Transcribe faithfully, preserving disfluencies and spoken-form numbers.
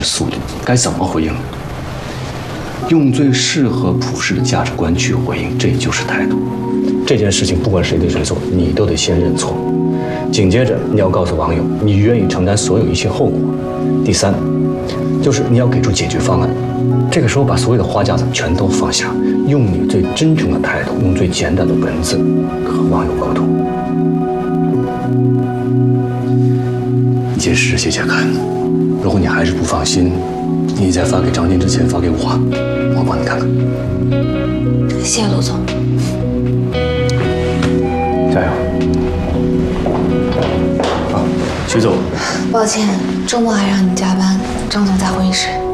速度，该怎么回应？用最适合普世的价值观去回应，这就是态度。这件事情不管谁对谁错，你都得先认错。紧接着，你要告诉网友，你愿意承担所有一切后果。第三，就是你要给出解决方案。这个时候，把所有的花架子全都放下，用你最真诚的态度，用最简短的文字和网友沟通。你先试写写看，如果你还是不放心，你在发给张晶之前发给我，我帮你看看。 谢谢陆总。 加油！好，徐总。 抱歉，周末还让你加班，张总在会议室。